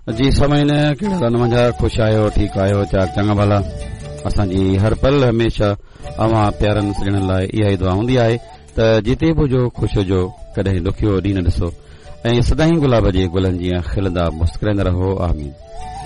जी समीन कहिड़ा मुंहिंजा ख़ुशि आहियो ठीकु आहियो चङा भला असांजी हर पल हमेशा अवां प्यारनि सॼणनि लाइ इहा ई दुआ हूंदी आहे त जिते बि हुजो ख़ुशि हुजो कॾहिं ॾुखियो ॾींहुं न ॾिसो ऐं सदाईं गुलाब जे गुलनि जीअं खिलंदा मुस्कराईंदा रहो आमीन।